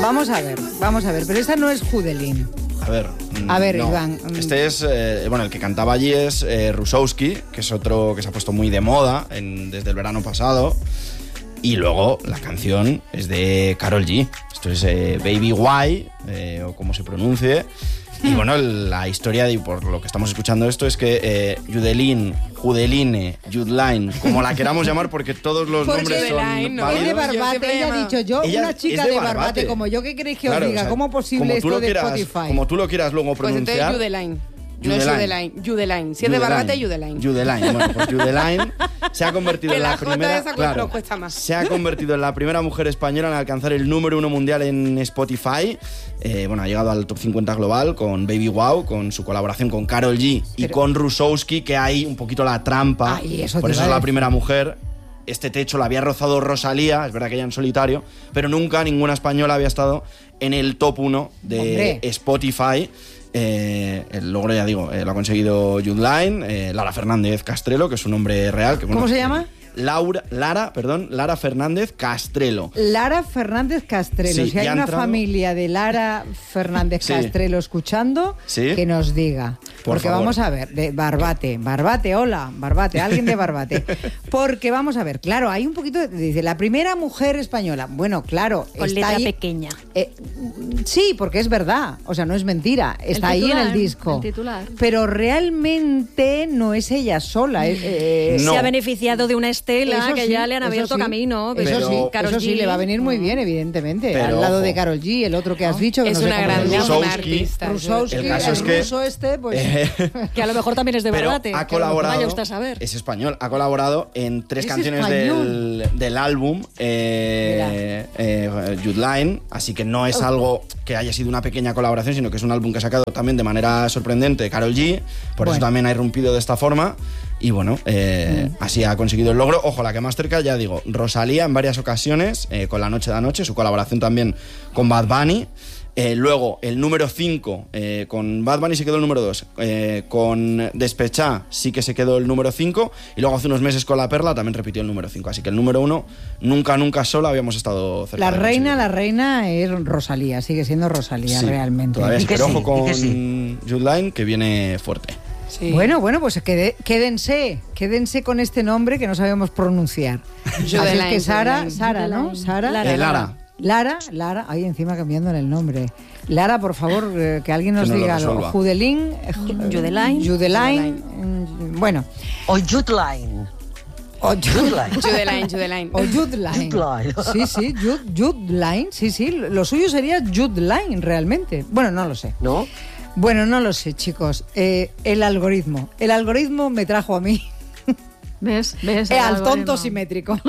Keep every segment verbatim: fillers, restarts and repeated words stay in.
vamos a ver, vamos a ver, pero esta no es Judelín. A ver, a ver, no. Iván. Este es, eh, bueno, el que cantaba allí es eh, Rusowski, que es otro que se ha puesto muy de moda en, desde el verano pasado. Y luego la canción es de Karol G. Esto es eh, Baby Why, eh, o como se pronuncie. Y bueno, la historia, de, por lo que estamos escuchando esto, es que eh, Judelín, Judeline, Judeline, como la queramos llamar, porque todos los porque nombres son Judeline, ¿no? válidos. Es de Barbate, ella ha dicho yo, Ella una chica es de de Barbate, Barbate, como yo, ¿qué queréis que claro, os diga? o sea, ¿Cómo es posible como tú esto lo de quieras, Spotify? Como tú lo quieras luego pronunciar. Pues entonces Judeline. No es Judeline, Judeline. Si es de Barbate, Judeline. Judeline, bueno, pues Judeline se ha convertido que en la, la primera... J Claro, no cuesta más. se ha convertido en la primera mujer española en alcanzar el número uno mundial en Spotify. Eh, bueno, ha llegado al top cincuenta global con Baby Wow, con su colaboración con Karol G y Pero... con Rusowski, que hay un poquito la trampa. Ay, eso por eso es decir. la primera mujer. Este techo la había rozado Rosalía, es verdad que ella en solitario, pero nunca ninguna española había estado en el top uno de Hombre. Spotify. Eh, el logro, ya digo, eh, lo ha conseguido Judeline, eh, Lara Fernández Castrelo, que es su nombre real. Que, bueno, ¿Cómo se llama? Laura, Lara, perdón, Lara Fernández Castrelo. Lara Fernández Castrelo. Sí, si hay una entrado... familia de Lara Fernández sí. Castrelo escuchando, ¿Sí? que nos diga. Por Porque favor. vamos a ver, de Barbate, Barbate, hola, Barbate, alguien de Barbate. Porque vamos a ver, claro, hay un poquito, de, dice, la primera mujer española. Bueno, claro, con está letra ahí, pequeña. Eh, sí, porque es verdad, o sea, no es mentira, está el titular, ahí en el disco. El titular. Pero realmente no es ella sola. Eh, eh, no. Se ha beneficiado de una estela eso que sí, ya le han abierto sí, camino. Eso pero, sí, Karol eso sí, G. le va a venir muy bien, evidentemente. Pero, al lado ojo. de Karol G, el otro que has dicho. Que es no sé una cómo se llama. grandísima artista. Rusowski, el el, caso es el que, ruso este, pues... Eh, que a lo mejor también es de pero Barbate. ha colaborado, vaya usted a saber. Es español, ha colaborado en tres ¿Es canciones del, del álbum eh, eh, Judeline, así que no es algo que haya sido una pequeña colaboración, sino que es un álbum que ha sacado también de manera sorprendente Karol G, por bueno. eso también ha irrumpido de esta forma. Y bueno, eh, mm. así ha conseguido el logro. Ojo, la que más cerca, ya digo, Rosalía en varias ocasiones, eh, con La Noche de Anoche, su colaboración también con Bad Bunny. Eh, luego, el número cinco, eh, con Bad Bunny se quedó el número dos. Eh, con Despechá sí que se quedó el número cinco. Y luego hace unos meses con La Perla también repitió el número cinco. Así que el número uno, nunca, nunca sola habíamos estado cerca. La de reina, conseguirlo. la reina es Rosalía, sigue siendo Rosalía sí, realmente. Todavía sí, pero sí, ojo con sí. Judeline, que viene fuerte. Sí. Bueno, bueno, pues quede, quédense, quédense con este nombre que no sabemos pronunciar. Así es que Sara, Sara, ¿no? Sara. Lara. Eh, Lara. Lara, Lara, ahí encima cambiándole el nombre. Lara, por favor, eh, que alguien nos que nos diga lo algo. Judelín, eh, Judeline. Judeline, mm, bueno. O Judeline. O Judeline. Judeline, Judeline. O Judeline. Sí, sí, Jude, Judeline, sí, sí. Lo suyo sería Judeline, realmente. Bueno, no lo sé. ¿No? Bueno, no lo sé, chicos. Eh, el algoritmo. El algoritmo me trajo a mí. ¿Ves? ¿Ves? Eh, al tonto simétrico.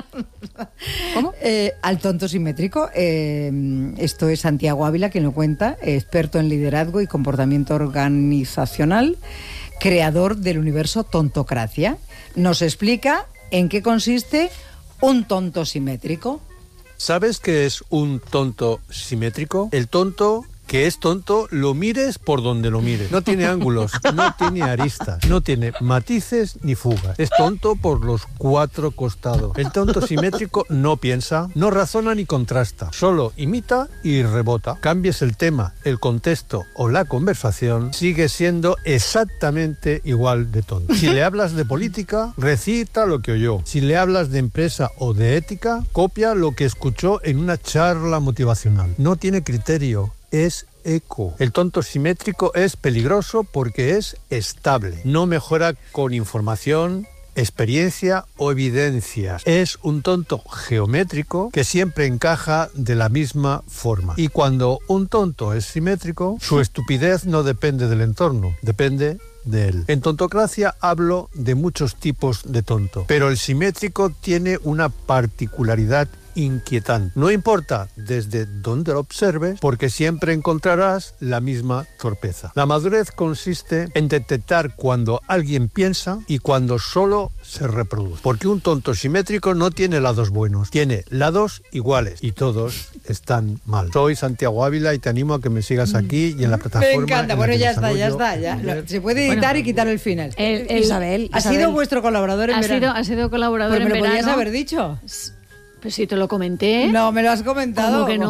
¿Cómo? Eh, al tonto simétrico. Eh, esto es Santiago Ávila quien lo cuenta, experto en liderazgo y comportamiento organizacional, creador del universo Tontocracia. Nos explica en qué consiste un tonto simétrico. ¿Sabes qué es un tonto simétrico? El tonto que es tonto, lo mires por donde lo mires. No tiene ángulos, no tiene aristas, no tiene matices ni fugas. Es tonto por los cuatro costados. El tonto simétrico no piensa, no razona ni contrasta. Solo imita y rebota. Cambies el tema, el contexto o la conversación, sigue siendo exactamente igual de tonto. Si le hablas de política, recita lo que oyó. Si le hablas de empresa o de ética, copia lo que escuchó en una charla motivacional. No tiene criterio. Es eco. El tonto simétrico es peligroso porque es estable. No mejora con información, experiencia o evidencias. Es un tonto geométrico que siempre encaja de la misma forma. Y cuando un tonto es simétrico, su estupidez no depende del entorno, depende de él. En Tontocracia hablo de muchos tipos de tonto, pero el simétrico tiene una particularidad inquietante. No importa desde dónde lo observes, porque siempre encontrarás la misma torpeza. La madurez consiste en detectar cuando alguien piensa y cuando solo se reproduce. Porque un tonto simétrico no tiene lados buenos, tiene lados iguales y todos están mal. Soy Santiago Ávila y te animo a que me sigas aquí y en la plataforma. Me encanta, bueno, ya está, ya está. Ya. Se puede editar bueno, y quitar el final. El, el, Isabel, ¿Ha Isabel. sido vuestro colaborador en ha verano? Sido, ha sido colaborador pues en me lo verano. podías haber dicho. Pues si te lo comenté. No, me lo has comentado. ¿Cómo que no?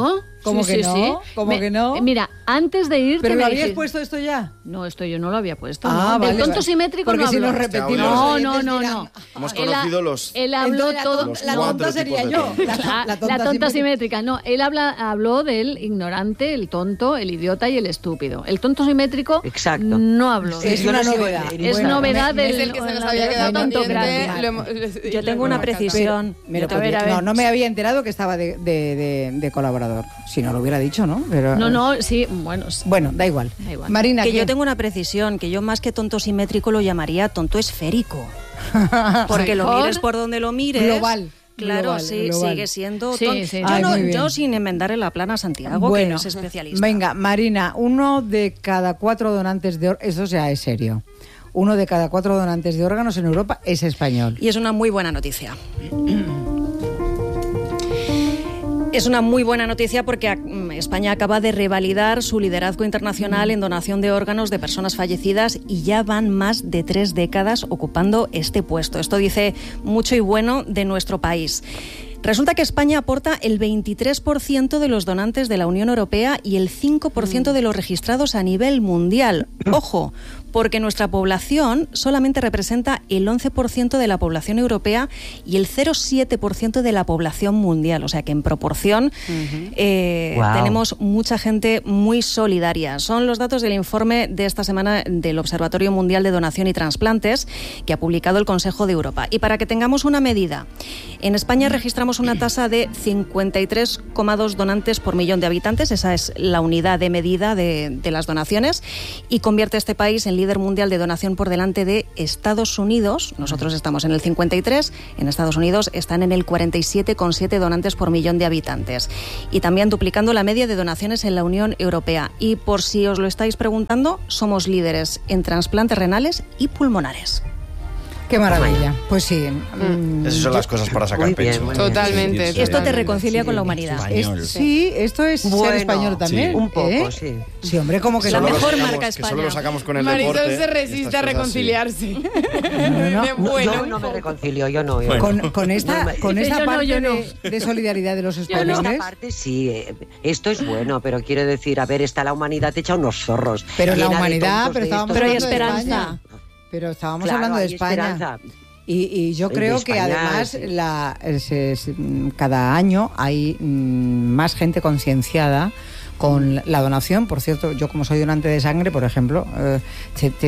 ¿Cómo Sí, que sí, no? sí. ¿Cómo Me- que no? Mira, antes de irte ¿Pero me lo habías dijiste- puesto esto ya? No, esto yo no lo había puesto. Ah, ¿no? vale, Del tonto vale. simétrico Porque no si habló. nos repetimos... No, los No, oyentes no, no, dirán, no. Hemos Él ha- conocido los- Él habló Entonces, de la, todo... ton- Los la cuatro tonta tipos sería de yo. tonto. La, Ah, la tonta, la tonta simétrica. simétrica. No, él habla, habló del ignorante, el tonto, el idiota y el estúpido. El tonto simétrico Exacto. no habló. de Es eso. una no sigo novedad. en- Es Bueno, novedad me- del... Es el que se nos la- había de quedado la pendiente. tontocracia. lo hemos- le- Yo lo tengo una hemos precisión. Me lo a ver, podía- a ver. No, no me había enterado que estaba de, de- de- de colaborador. Si no lo hubiera dicho, ¿no? Pero, No, no, sí, bueno... sí. Bueno, da igual. Da igual. Marina, Que ¿qué? yo tengo una precisión, que yo más que tonto simétrico lo llamaría tonto esférico. Porque lo ¿Por? mires por donde lo mires. Global. Claro, Global, sí, global. sigue siendo Sí, tonto. sí. Yo, Ay, no- muy bien. yo sin enmendar en la plana a Santiago, Bueno, que es especialista. Venga, Marina, uno de cada cuatro donantes de órganos, eso ya es serio. Uno de cada cuatro donantes de órganos en Europa es español. Y es una muy buena noticia. Es una muy buena noticia porque mm, España acaba de revalidar su liderazgo internacional en donación de órganos de personas fallecidas y ya van más de tres décadas ocupando este puesto. Esto dice mucho y bueno de nuestro país. Resulta que España aporta el veintitrés por ciento de los donantes de la Unión Europea y el cinco por ciento de los registrados a nivel mundial. Ojo, porque nuestra población solamente representa el once por ciento de la población europea y el cero coma siete por ciento de la población mundial. O sea que en proporción eh, Guau. tenemos mucha gente muy solidaria. Son los datos del informe de esta semana del Observatorio Mundial de Donación y Trasplantes que ha publicado el Consejo de Europa. Y para que tengamos una medida, en España registramos una tasa de cincuenta y tres coma dos donantes por millón de habitantes. Esa es la unidad de medida de, de las donaciones y convierte a este país en líder mundial de donación por delante de Estados Unidos. Nosotros estamos en el cincuenta y tres, en Estados Unidos están en el cuarenta y siete coma siete donantes por millón de habitantes. Y también duplicando la media de donaciones en la Unión Europea. Y por si os lo estáis preguntando, somos líderes en trasplantes renales y pulmonares. Qué maravilla. Pues sí. mm, Esas son las cosas para sacar Muy bien, pecho. muy bien. Totalmente. Sentirse Esto te Totalmente, reconcilia sí. con la humanidad. Español. es- sí, esto es ser Bueno, español también. sí. Un poco, ¿eh? sí. Sí, hombre, como que La Solo no. lo mejor sacamos- marca que solo España. lo sacamos con el Marisol deporte. se y resiste estas a cosas, sí. reconciliarse. no. De bueno. Yo no me reconcilio, yo no. Yo Bueno. no. Con, con esta, No, con Dice, esta yo no, parte yo no. de, de solidaridad de los Con españoles. esta parte sí, eh, esto es bueno, pero quiero decir, a ver, está la humanidad hecha unos zorros. Pero la llena de humanidad, tontos pero de estábamos estos. Pero hay hablando de esperanza. España. Pero estábamos Claro, hablando de hay España. esperanza. Y, y yo De creo que España, además sí. la, es- es- mm, cada año hay mm, más gente concienciada con la donación. Por cierto, yo como soy donante de sangre, por ejemplo, eh, te, te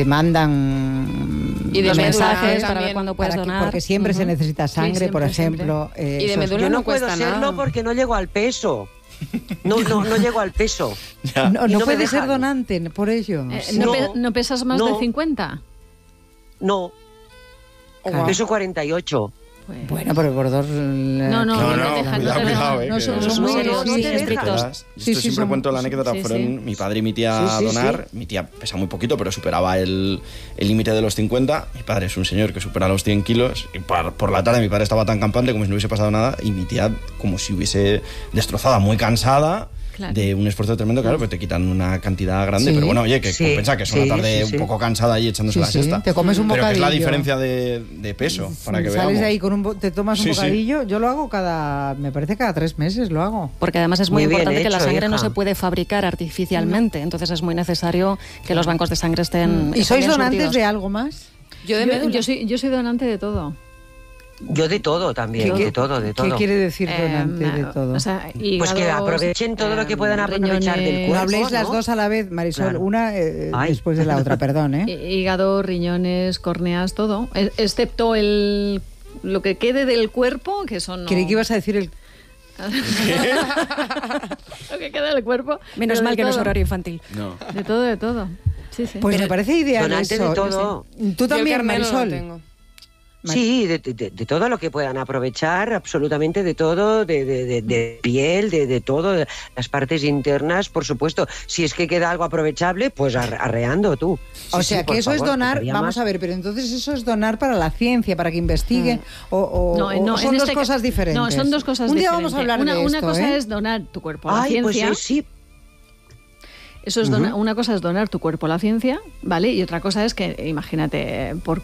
mandan Y de Los médula mensajes para también, ver cuándo puedes para que- donar. porque siempre se Ujú. necesita sangre, siempre, por ejemplo. eh, Y de eso es- médula Yo no, no puedo cuesta serlo nada. porque no llego al peso. No, no, no llego al peso. Ya. No, y no no me puedes ser dejan. donante por ello. Eh, Sí. ¿no, No. pe- ¿No pesas más No. de cincuenta? No, Claro. peso cuarenta y ocho. Pues- Bueno, pero por dos... No, no, No, no, no, te dejan, cuidado, no te cuidado, dejan. eh, No, que son- eso- son muy- serios, sí, muy sí, estrictos. Verás, Sí, Esto sí, siempre son- cuento la anécdota. sí, Fueron sí. mi padre y mi tía Sí, a sí, donar. Mi tía pesa muy poquito, pero superaba el el límite de los cincuenta. Mi padre es un señor que supera los cien kilos. Y por, por la tarde mi padre estaba tan campante como si no hubiese pasado nada. Y mi tía como si hubiese destrozada, muy cansada. Claro. De un esfuerzo tremendo, claro, pues te quitan una cantidad grande. Sí. Pero bueno, oye, que Sí, compensa que es sí, una tarde sí, sí. un poco cansada ahí echándose Sí, la sí, siesta. te comes un Pero que es la bocadillo. diferencia de, de peso, para que Sales veamos. de ahí con un bo- te tomas un Sí, sí. bocadillo. Yo lo hago cada, me parece cada tres meses lo hago. Porque además es muy, Muy bien importante que la hecho, sangre no hija. se puede fabricar artificialmente. Entonces es muy necesario que los bancos de sangre estén. ¿Y estén sois bien donantes surtidos. de algo más? Yo de Yo, médula. yo soy, yo soy donante de todo. Yo de todo también, de todo, de todo. ¿Qué quiere decir Eh, donante de todo? O sea, Pues que hígados, aprovechen todo lo que puedan eh, aprovechar del riñones, no cuerpo, habléis las ¿no? dos a la vez, Marisol. Claro. Una eh, Ay. después de la otra, perdón, ¿eh? hí- Hígado, riñones, córneas, todo. E- Excepto el lo que quede del cuerpo, que eso no... Creí que ibas a decir el... Lo que queda del cuerpo. Menos pero mal de que no es todo. horario infantil. No. De todo, de todo. Sí, sí. Pues me parece ideal donante eso. de todo. Tú Yo el también, carnet no lo Marisol. tengo. Sí, de, de- de todo lo que puedan aprovechar, absolutamente de todo, de, de- de- de piel, de, de todo, de las partes internas, por supuesto. Si es que queda algo aprovechable, pues arre- arreando tú. O Sí, sea, sí, que por eso es favor, donar, faltaría vamos más. a ver, pero entonces eso es donar para la ciencia, para que investigue, o, o- No, o no, son en dos este ca- cosas diferentes. No, son dos cosas Un día diferentes. vamos a hablar una, de una esto, cosa ¿eh? es donar tu cuerpo a la Ay, pues ciencia. eh, sí. Eso es donar, uh-huh. Una cosa es donar tu cuerpo a la ciencia, ¿vale? Y otra cosa es que, imagínate, por,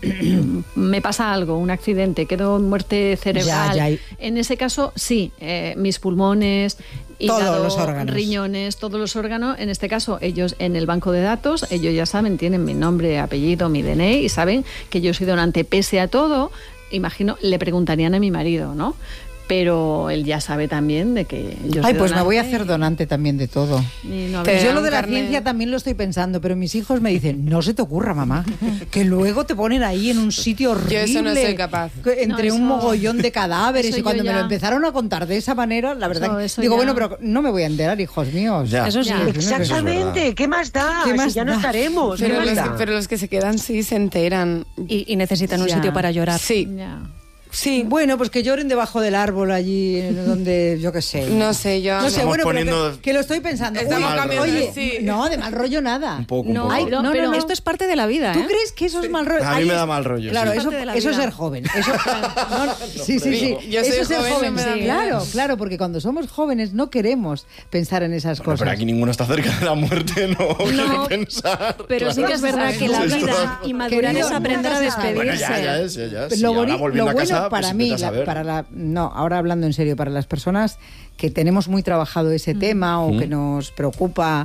me pasa algo, un accidente, quedo en muerte cerebral. Ya, ya. En ese caso, sí, eh, mis pulmones, hígado, todos los órganos, riñones, todos los órganos. En este caso, ellos en el banco de datos, ellos ya saben, tienen mi nombre, apellido, mi D N I y saben que yo soy donante pese a todo. Imagino, le preguntarían a mi marido, ¿no? Pero él ya sabe también de que yo soy Ay, pues donante. Me voy a hacer donante también de todo. No yo lo de la ciencia también lo estoy pensando, pero mis hijos me dicen, no se te ocurra, mamá, que luego te ponen ahí en un sitio horrible. Yo eso no soy capaz. Entre no, eso, un mogollón de cadáveres. Y cuando ya... me lo empezaron a contar de esa manera, la verdad, eso, eso digo, ya... bueno, pero no me voy a enterar, hijos míos. Ya. Eso sí. Exactamente. ¿Qué más da? ¿Qué más si ya da? no estaremos. Pero, ¿Qué los más que, da? pero los que se quedan sí se enteran. Y, y necesitan un ya. sitio para llorar. Sí. Ya. Sí. Bueno, pues que lloren debajo del árbol allí, donde, yo qué sé. No sé, yo... No sé, bueno, poniendo... pero que, que lo estoy pensando. Estamos Uy, cambiando, oye, sí. no, de mal rollo nada. Un poco, un No, poco. Ay, no, no, pero no, no. esto es parte de la vida, ¿Tú ¿eh? crees que eso es mal rollo? A mí Ahí me es- da mal rollo, Claro, sí. eso, Parte de la eso es vida. ser joven. Eso, no, no, sí, sí, sí. Yo soy Eso es ser joven, joven. no me da Sí, miedo. claro, claro, porque cuando somos jóvenes no queremos pensar en esas Bueno, cosas. pero aquí ninguno está cerca de la muerte, no, No, quiere pensar. Pero sí que es verdad que la Sí, esto vida es- y madurar Querido, es aprender a nunca se sabe. despedirse. Bueno, ya, ya es, ya, ya es. lo, Y ahora boni- volviendo lo a bueno casa, para pues mí, vete a la- saber. para la, no, ahora hablando en serio, para las personas que tenemos muy trabajado ese tema o que nos preocupa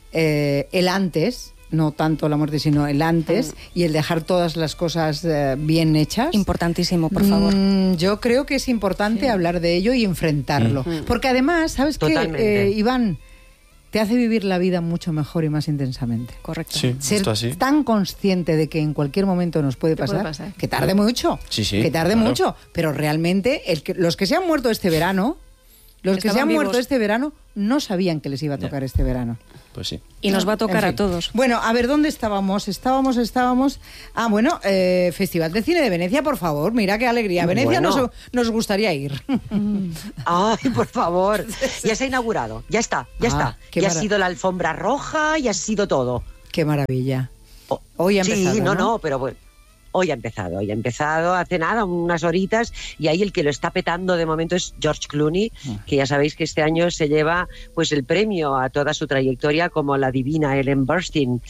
eh, el antes, no tanto la muerte, sino el antes y el dejar todas las cosas eh, bien hechas. Importantísimo, por favor. Mm, yo creo que es importante hablar de ello y enfrentarlo. Porque además, ¿sabes qué, Totalmente. eh, Iván? Te hace vivir la vida mucho mejor y más intensamente. Correcto. Sí, Ser justo así. tan consciente de que en cualquier momento nos puede Te puede pasar, pasar. que tarde mucho, Sí, sí, que tarde claro. mucho, pero realmente el que, los que se han muerto este verano, los que se Estaban han vivos. muerto este verano no sabían que les iba a tocar este verano. Pues sí. Y nos va a tocar En a fin. todos. Bueno, a ver, ¿dónde estábamos? Estábamos, estábamos... Ah, bueno, eh, Festival de Cine de Venecia, por favor, mira qué alegría. Venecia Bueno. nos, nos gustaría ir. Ay, por favor. Ya se ha inaugurado. Ya está, ya Ah, está. qué Ya ha mara- sido la alfombra roja, ya ha sido todo. Qué maravilla. Oh, Hoy ha sí, empezado, no, ¿no? no, pero bueno. Hoy ha empezado, hoy ha empezado hace nada, unas horitas, y ahí el que lo está petando de momento es George Clooney, que ya sabéis que este año se lleva pues el premio a toda su trayectoria como la divina Ellen Burstyn.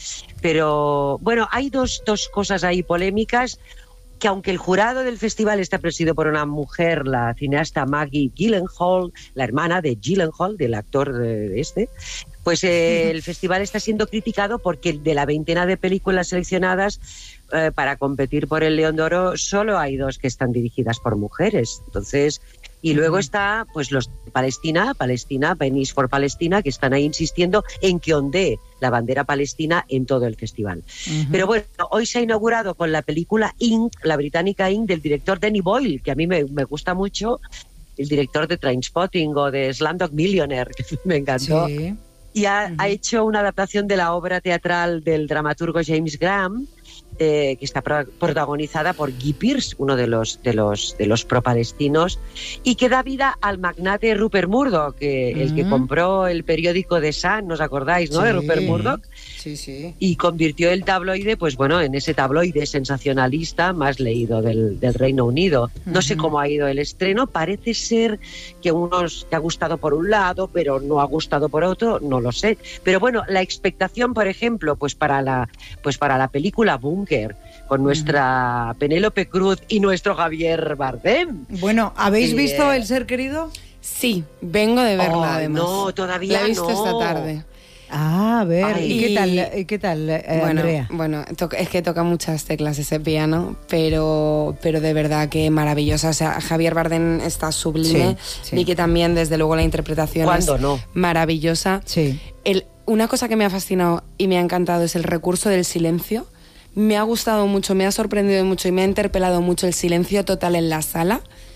Pero bueno, hay dos, dos cosas ahí polémicas, que aunque el jurado del festival está presidido por una mujer, la cineasta Maggie Gyllenhaal, la hermana de Gyllenhaal, del actor de este, pues eh, el festival está siendo criticado porque de la veintena de películas seleccionadas eh, para competir por el León de Oro solo hay dos que están dirigidas por mujeres. Entonces, y luego está pues los de Palestina, Palestina, Venice for Palestina, que están ahí insistiendo en que ondee la bandera palestina en todo el festival. Ujú. Pero bueno, hoy se ha inaugurado con la película Ink, la británica Ink, del director Danny Boyle, que a mí me, me gusta mucho, el director de Trainspotting o de Slumdog Millionaire, que me encantó. Sí. Y ha, ha hecho una adaptación de la obra teatral del dramaturgo James Graham, eh, que está pro- protagonizada por Guy Pearce, uno de los, de los, de los pro-palestinos, y que da vida al magnate Rupert Murdoch, que, el que Ujú. compró el periódico The Sun, ¿nos acordáis, no?, de Sí. Rupert Murdoch, Sí, sí. y convirtió el tabloide, pues bueno, en ese tabloide sensacionalista más leído del, del Reino Unido. No sé Ujú. cómo ha ido el estreno, parece ser que a unos te ha gustado por un lado, pero no ha gustado por otro, no lo sé. Pero bueno, la expectación, por ejemplo, pues para la, pues para la película Búnker, con nuestra Penélope Cruz y nuestro Javier Bardem. Bueno, ¿habéis Sí, visto eh. El ser querido? Sí, vengo de verla Ay, además. no, todavía La he visto no. esta tarde. Ah, a ver, Ay. ¿y qué Y- tal, y qué tal eh, bueno, Andrea? bueno toca- es que toca muchas teclas ese piano, pero, pero de verdad que maravillosa. O sea, Javier Bardem está sublime. Sí, sí. Vicky también, desde luego, la interpretación ¿Cuándo es no? maravillosa. Sí. El, una cosa que me ha fascinado y me ha encantado es el recurso del silencio. Me ha gustado mucho, me ha sorprendido mucho y me ha interpelado mucho el silencio total en la sala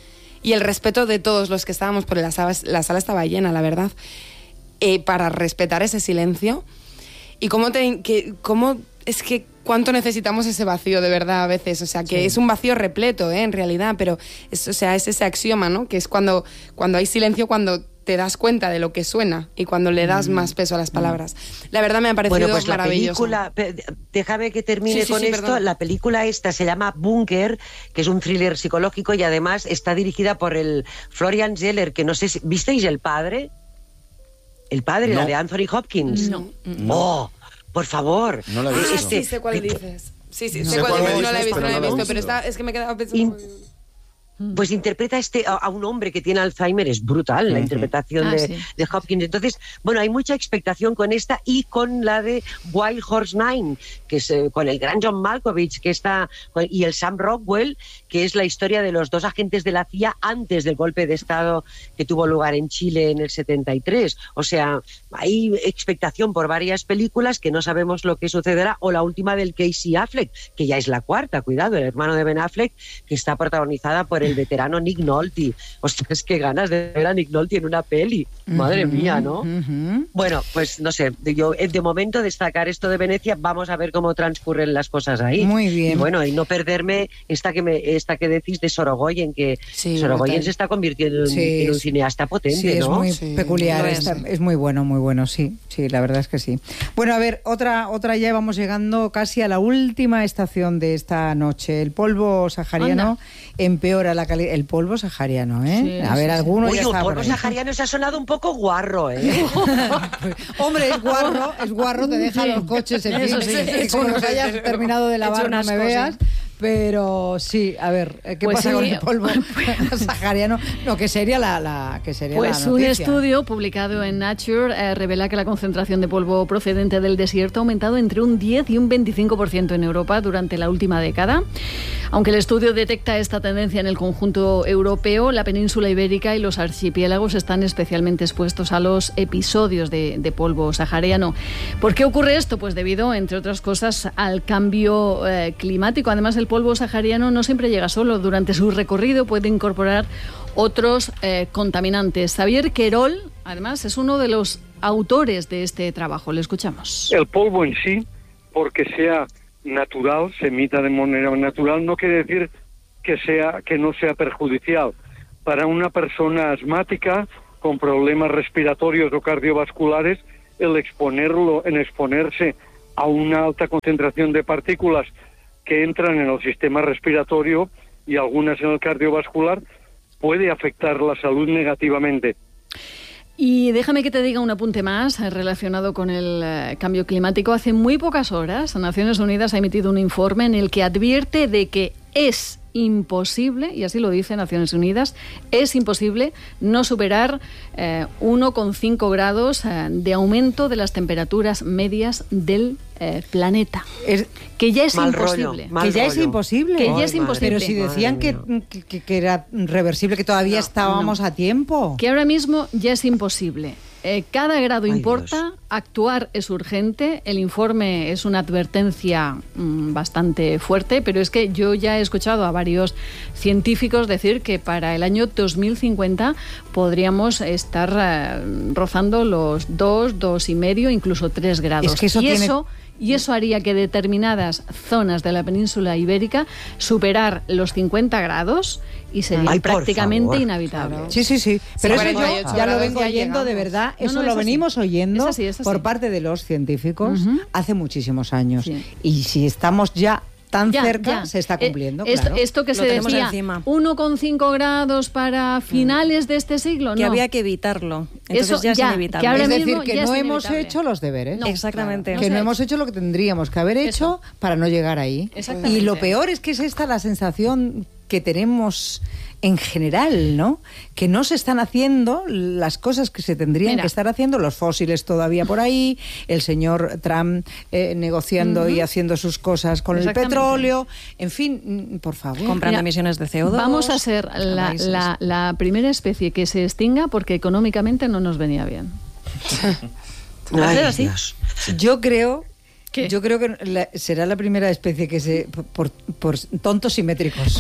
y el respeto de todos los que estábamos, porque la sala, la sala estaba llena, la verdad, eh, para respetar ese silencio. Y cómo, te, que, cómo es que cuánto necesitamos ese vacío de verdad a veces. O sea, que Sí. es un vacío repleto, ¿eh? En realidad, pero es, o sea, es ese axioma, ¿no? Que es cuando, cuando hay silencio, cuando te das cuenta de lo que suena y cuando le das más peso a las palabras. La verdad me ha parecido Bueno, pues la maravilloso. película, pe- déjame que termine Sí, sí, con sí, esto, perdón. la película esta se llama Búnker, que es un thriller psicológico y además está dirigida por el Florian Zeller, que no sé si, ¿visteis El Padre? El padre, no. la de Anthony Hopkins. No. ¡Oh! Por favor. No la he visto. Ah, sí, sé cuál dices. Sí, sí, No. sé Sé cuál cuál dices. me No la he dices, visto, no la he pero no la visto, he pero visto. está, es que me he quedado pensando... Pues interpreta este, a, a un hombre que tiene Alzheimer, es brutal la interpretación Ah, de, sí. de Hopkins. Entonces, bueno, hay mucha expectación con esta y con la de Wild Horse Nine, que es eh, con el gran John Malkovich, que está, con, y el Sam Rockwell, que es la historia de los dos agentes de la C I A antes del golpe de Estado que tuvo lugar en Chile en el setenta y tres. O sea, hay expectación por varias películas que no sabemos lo que sucederá, o la última del Casey Affleck, que ya es la cuarta, cuidado, el hermano de Ben Affleck, que está protagonizada por el veterano Nick Nolte. Ostras, qué ganas de ver a Nick Nolte en una peli. Madre uh-huh, mía, ¿no? Uh-huh. Bueno, pues no sé, yo de momento destacar esto de Venecia, vamos a ver cómo transcurren las cosas ahí. Muy bien. Y bueno, y no perderme esta que me esta que decís de Sorogoyen, que sí, Sorogoyen se está convirtiendo en, sí, en un cineasta potente, sí, ¿no? es muy sí, peculiar, es. Está, es muy bueno, muy bueno, sí, sí, la verdad es que sí. Bueno, a ver, otra, otra ya vamos llegando casi a la última estación de esta noche. El polvo sahariano Anda. empeora la calidad. El polvo sahariano, ¿eh? Sí, a ver, sí, alguno Oye, ya está el por polvo ahí. sahariano se ha sonado un poco guarro, ¿eh? Hombre, es guarro, es guarro, te deja Sí. los coches en Eso fin, sí. y como los hayas terminado de lavar, no me veas. Pero sí, a ver, ¿qué Pues pasa sí. con el polvo sahariano? No, que sería la, la que sería Pues la un noticia. estudio publicado en Nature eh, revela que la concentración de polvo procedente del desierto ha aumentado entre un diez y un veinticinco por ciento en Europa durante la última década. Aunque el estudio detecta esta tendencia en el conjunto europeo, la península ibérica y los archipiélagos están especialmente expuestos a los episodios de, de polvo sahariano. ¿Por qué ocurre esto? Pues debido, entre otras cosas, al cambio eh, climático. Además, el polvo sahariano no siempre llega solo. Durante su recorrido puede incorporar otros eh, contaminantes. Xavier Querol, además, es uno de los autores de este trabajo. Le escuchamos. El polvo en sí, porque sea natural, se emita de manera natural, no quiere decir que sea que no sea perjudicial. Para una persona asmática con problemas respiratorios o cardiovasculares, el exponerlo, en exponerse a una alta concentración de partículas que entran en el sistema respiratorio y algunas en el cardiovascular, puede afectar la salud negativamente. Y déjame que te diga un apunte más eh, relacionado con el eh, cambio climático. Hace muy pocas horas, Naciones Unidas ha emitido un informe en el que advierte de que es imposible, y así lo dice Naciones Unidas, es imposible no superar eh, uno coma cinco grados eh, de aumento de las temperaturas medias del eh, planeta. Es, que ya es mal imposible. rollo, mal que ya rollo. es imposible. Que ya Ay, es imposible. Pero si decían que, que, que era reversible, que todavía No, estábamos no. a tiempo. Que ahora mismo ya es imposible. Eh, cada grado Ay, importa, Dios. actuar es urgente, el informe es una advertencia mmm, bastante fuerte, pero es que yo ya he escuchado a varios científicos decir que para el año dos mil cincuenta podríamos estar eh, rozando los dos, dos y medio, incluso tres grados. Es que eso y tiene- eso Y eso haría que determinadas zonas de la península ibérica superar los cincuenta grados y sería Ay, por prácticamente favor. inhabitable. Sí, sí, sí. Pero eso cuarenta y yo ocho ya lo grados vengo ya oyendo de llegamos. verdad. No, Eso no, lo es así. venimos oyendo Es así, es así. por parte de los científicos Ujú. hace muchísimos años. Sí. Y si estamos ya tan Ya, cerca, ya. se está Eh, cumpliendo. esto, claro. esto que Lo se tenemos decía, encima. uno coma cinco grados para finales de este siglo, Que no. había que evitarlo. Entonces Eso ya es ya, inevitable. que ahora Es mismo decir, que ya no es hemos inevitable. hecho los deberes. No, Exactamente. claro. Que No no se ha hemos hecho lo que tendríamos que haber hecho Eso. para no llegar ahí. Exactamente. Y lo peor es que es esta la sensación que tenemos en general, ¿no? Que no se están haciendo las cosas que se tendrían Mira. que estar haciendo, los fósiles todavía por ahí, el señor Trump eh, negociando Ujú. y haciendo sus cosas con el Exactamente. petróleo, en fin, mm, por favor. Comprando Mira, emisiones de C O dos. Vamos a ser la, Países. la- la primera especie que se extinga porque económicamente no nos venía bien. Va a Ay, ser así. Dios. Yo creo... ¿Qué? Yo creo que la- será la primera especie que se... por, por tontos simétricos.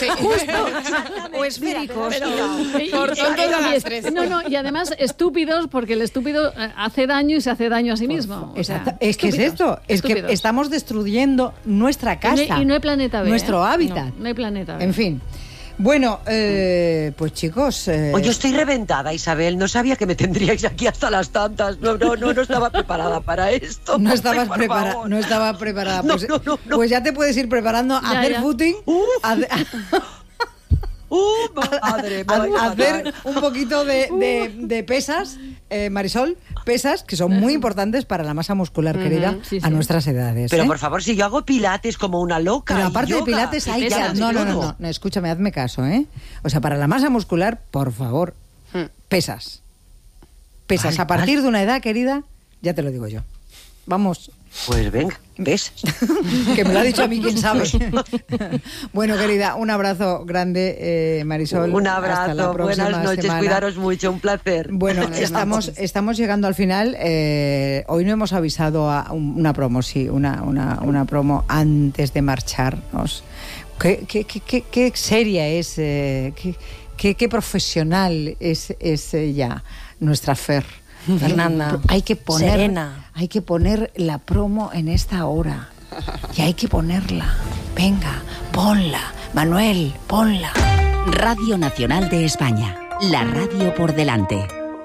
O esféricos. Por tontos a las Y- tres. No, no, y además estúpidos porque el estúpido eh, hace daño y se hace daño a sí mismo. O sea, Exacto. Es que es estúpidos, esto, es estúpidos. que estamos destruyendo nuestra Y no casa. hay- y no hay planeta B, Nuestro ¿eh? hábitat. No, no hay planeta B. En fin. Bueno, eh, pues chicos... eh, Oye, estoy reventada, Isabel. No sabía que me tendríais aquí hasta las tantas. No, no, no, no estaba preparada para esto. no Ay, estabas por preparada, favor. no estaba preparada. No, Pues, no, no, no. pues ya te puedes ir preparando a Ya, hacer ya. footing. a hacer- ¡Uh, madre! a, a hacer un poquito de, de, de pesas, eh, Marisol, pesas que son muy importantes para la masa muscular, uh-huh, querida, sí, sí. a nuestras edades. Pero ¿eh? por favor, si yo hago pilates como una loca. Pero aparte yoga, de pilates hay que... No, no, no, no, no, escúchame, hazme caso, ¿eh? O sea, para la masa muscular, por favor, pesas. Pesas. Ay, a partir ay. de una edad, querida, ya te lo digo yo. Vamos. Pues venga, ¿ves? Que me lo ha dicho a mí, quién sabe. Bueno, querida, un abrazo grande, eh, Marisol. Un abrazo, hasta la próxima buenas noches, semana. Cuidaros mucho, un placer. Bueno, estamos, estamos llegando al final. Eh, hoy no hemos avisado a una promo, sí, una, una, una promo antes de marcharnos. ¿Qué, qué, qué, qué, qué seria es, eh, qué, qué, qué profesional es, es eh, ya nuestra Fer? Fernanda, hay que poner, serena. Hay que poner la promo en esta hora. Y hay que ponerla. Venga, ponla. Manuel, ponla. Radio Nacional de España. La radio por delante.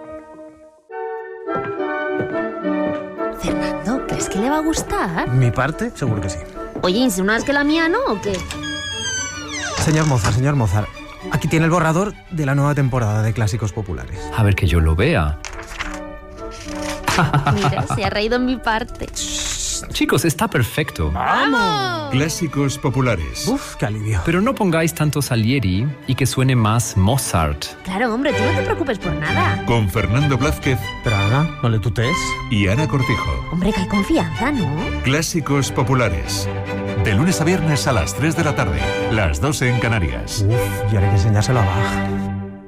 Fernando, ¿crees que le va a gustar? ¿Mi parte? Seguro que sí. Oye, ¿insinúas que la mía no o qué? Señor Mozart, señor Mozart, aquí tiene el borrador de la nueva temporada de Clásicos Populares. A ver que yo lo vea. Mira, se ha reído en mi parte. Shh, chicos, está perfecto. ¡Vamos! Clásicos Populares. Uf, qué alivio. Pero no pongáis tanto Salieri y que suene más Mozart. Claro, hombre, tú no te preocupes por nada. Con Fernando Blázquez. Pero Ana, no le tutees. Y Ana Cortijo. Hombre, que hay confianza, ¿no? Clásicos Populares. De lunes a viernes a las tres de la tarde. Las doce en Canarias. Uf, y ahora hay que enseñárselo a Bach.